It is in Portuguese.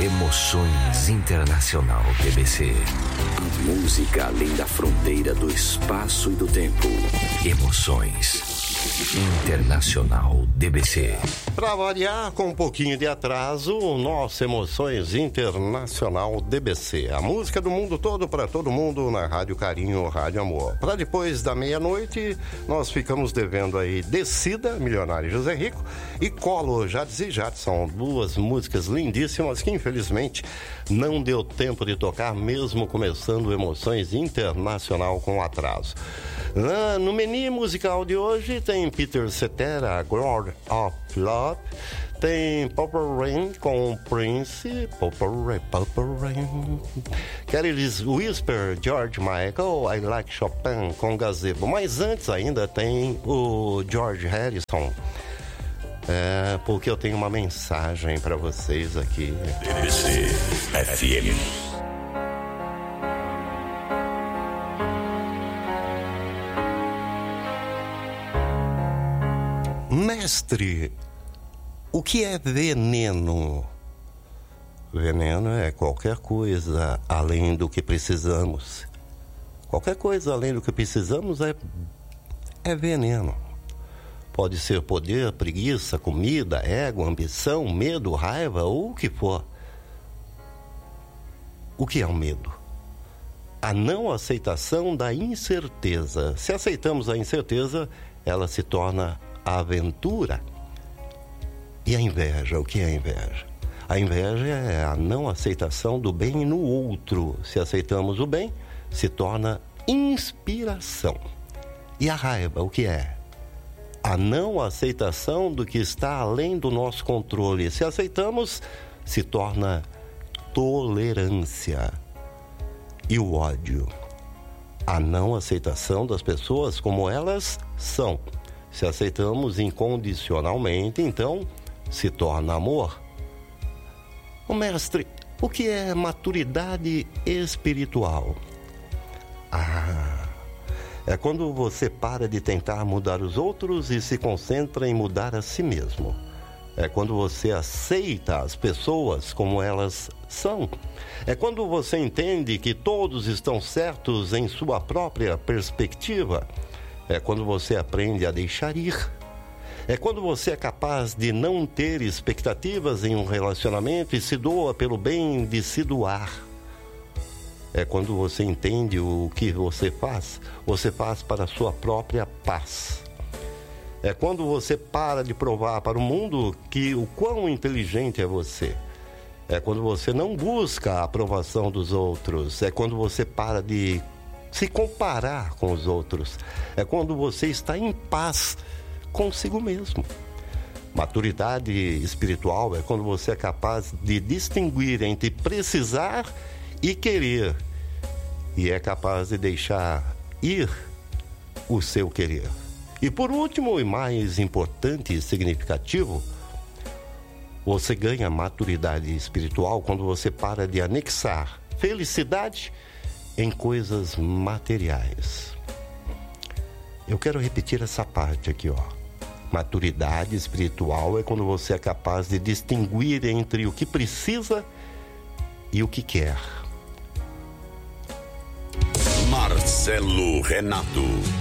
Emoções Internacional DBC. A música além da fronteira do espaço e do tempo. Emoções Internacional DBC. Para variar, com um pouquinho de atraso, nossa Emoções Internacional DBC. A música do mundo todo para todo mundo na Rádio Carinho, Rádio Amor. Para depois da meia-noite, nós ficamos devendo aí Descida, Milionário José Rico, e Colo, Jades e Jades. São duas músicas lindíssimas que infelizmente não deu tempo de tocar, mesmo começando Emoções Internacional com atraso. No menu musical de hoje tem Peter Cetera, God of Love, tem Purple Rain com Prince, Purple Rain, Careless Whisper, George Michael, I Like Chopin com Gazebo. Mas antes ainda tem o George Harrison, porque eu tenho uma mensagem para vocês aqui. DBC FM. Mestre, o que é veneno? Veneno é qualquer coisa além do que precisamos. Qualquer coisa além do que precisamos é veneno. Pode ser poder, preguiça, comida, ego, ambição, medo, raiva ou o que for. O que é o medo? A não aceitação da incerteza. Se aceitamos a incerteza, ela se torna aventura. E a inveja, o que é a inveja? A inveja é a não aceitação do bem no outro. Se aceitamos o bem, se torna inspiração. E a raiva, o que é? A não aceitação do que está além do nosso controle. Se aceitamos, se torna tolerância. E o ódio? A não aceitação das pessoas como elas são. Se aceitamos incondicionalmente, então se torna amor. O mestre, o que é maturidade espiritual? É quando você para de tentar mudar os outros e se concentra em mudar a si mesmo. É quando você aceita as pessoas como elas são. É quando você entende que todos estão certos em sua própria perspectiva. É quando você aprende a deixar ir. É quando você é capaz de não ter expectativas em um relacionamento e se doa pelo bem de se doar. É quando você entende o que você faz para a sua própria paz. É quando você para de provar para o mundo que o quão inteligente é você. É quando você não busca a aprovação dos outros. É quando você para de se comparar com os outros. É quando você está em paz consigo mesmo. Maturidade espiritual é quando você é capaz de distinguir entre precisar e querer. E é capaz de deixar ir o seu querer. E por último e mais importante e significativo, você ganha maturidade espiritual quando você para de anexar felicidade em coisas materiais. Eu quero repetir essa parte aqui, ó. Maturidade espiritual é quando você é capaz de distinguir entre o que precisa e o que quer. Marcelo Renato.